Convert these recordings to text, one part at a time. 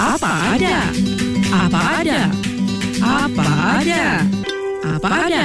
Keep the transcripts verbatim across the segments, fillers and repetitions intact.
Apa ada? Apa ada? Apa ada? Apa ada?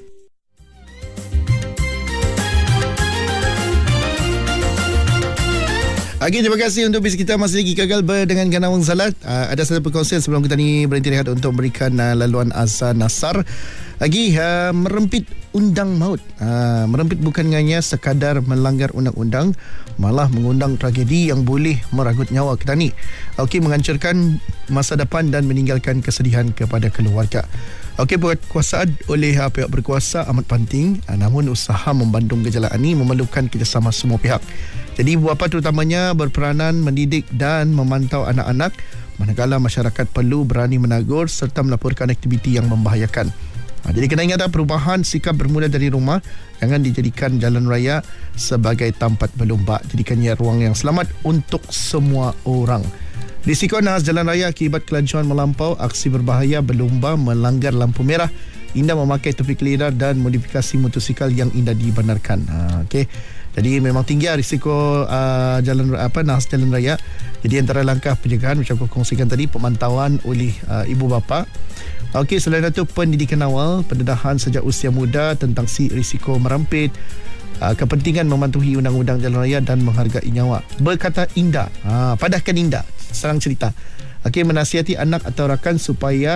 Okey, terima kasih untuk bis kita masih lagi gagal berdengankan Awang Salat. Uh, ada satu perkongsian sebelum kita ni berhenti rehat untuk memberikan uh, laluan azan Nasar. Lagi uh, merempit undang maut. Uh, merempit bukan hanya sekadar melanggar undang-undang, malah mengundang tragedi yang boleh meragut nyawa kita ni. Okey, menghancurkan masa depan dan meninggalkan kesedihan kepada keluarga. Okey, berkuasaan oleh uh, pihak berkuasa amat penting, uh, namun usaha membandung gejala ini memerlukan kerjasama semua pihak. Jadi bapa terutamanya berperanan mendidik dan memantau anak-anak, manakala masyarakat perlu berani menegur serta melaporkan aktiviti yang membahayakan. Ha, jadi kena ingat, perubahan sikap bermula dari rumah. Jangan dijadikan jalan raya sebagai tempat berlomba. Jadikannya ruang yang selamat untuk semua orang. Risiko nahas jalan raya akibat kelajuan melampau, aksi berbahaya, berlomba, melanggar lampu merah, indah memakai topi kelira dan modifikasi motosikal yang indah dibenarkan. Ha, okey. Jadi memang tinggi risiko uh, jalan apa nahas jalan raya. Jadi antara langkah pencegahan macam aku kongsikan tadi, pemantauan oleh uh, ibu bapa. Okey, selain itu pendidikan awal, pendedahan sejak usia muda tentang si risiko merampit, uh, kepentingan mematuhi undang-undang jalan raya dan menghargai nyawa. Berkata indah, ha, padahkan indah. Serang cerita. Okey, menasihati anak atau rakan supaya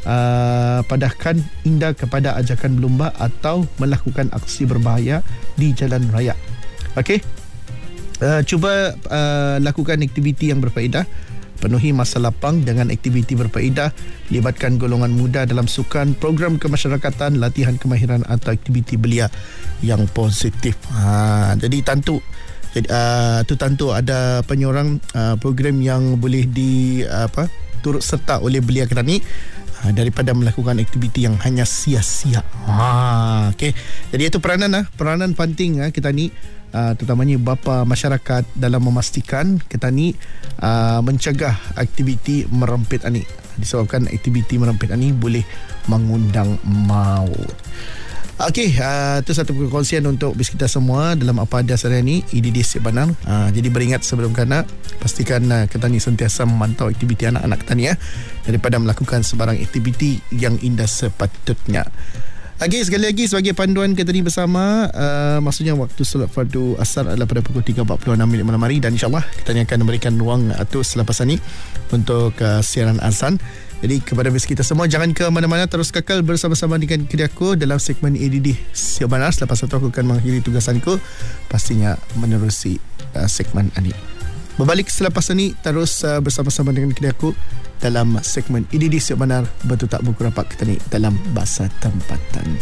uh, padahkan indah kepada ajakan berlomba atau melakukan aksi berbahaya di jalan raya. Okey, uh, cuba uh, lakukan aktiviti yang berfaedah. Penuhi masa lapang dengan aktiviti berfaedah. Libatkan golongan muda dalam sukan, program kemasyarakatan, latihan kemahiran atau aktiviti belia yang positif. Ha, jadi tentu jadi uh, tu tentu ada penyorang uh, program yang boleh di uh, apa turut serta oleh belia kita ni, uh, daripada melakukan aktiviti yang hanya sia-sia. Ha, okey. Jadi itu peranan ah, peranan penting ah kita ni. Uh, terutamanya bapa masyarakat dalam memastikan kita ni uh, mencegah aktiviti merempit ani. Disebabkan aktiviti merempit ani boleh mengundang maut. Okey, uh, itu satu perkongsian untuk bis kita semua dalam apa ada sehari ini I D D Siap Benar. Uh, jadi beringat sebelum kanak, pastikan uh, kita ni sentiasa memantau aktiviti anak-anak kita ni ya, daripada melakukan sebarang aktiviti yang indah sepatutnya. Okey, sekali lagi sebagai panduan kita ni bersama, uh, maksudnya waktu solat fardu asar adalah pada pukul tiga empat puluh enam minit malam hari, dan insyaAllah kita ni akan memberikan ruang atau selepas ini untuk uh, siaran azan. Jadi kepada bis kita semua, jangan ke mana-mana, terus kekal bersama-sama dengan Kediaku dalam segmen A D D Siap Benar. Selepas itu aku akan mengakhiri tugasanku, pastinya menerusi uh, segmen ini. Berbalik selepas ini, terus uh, bersama-sama dengan Kediaku dalam segmen A D D Siap Benar, betul tak buku rapat kita ni dalam bahasa tempatan.